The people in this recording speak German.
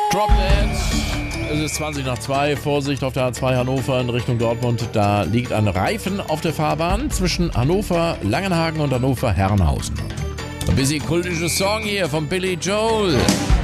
Droplet. Es ist 20 nach 2. Vorsicht auf der A2 Hannover in Richtung Dortmund. Da liegt ein Reifen auf der Fahrbahn zwischen Hannover Langenhagen und Hannover Herrenhausen. Ein bisschen kultisches Song hier von Billy Joel.